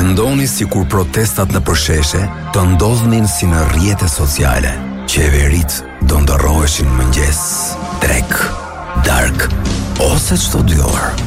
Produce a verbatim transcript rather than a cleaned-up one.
Mendoni si kur protestat në përsheshe të ndodhnin si në rrjete sociale. Qeverit do ndërroheshin mëngjes, drek, dark ose çdo dy orë.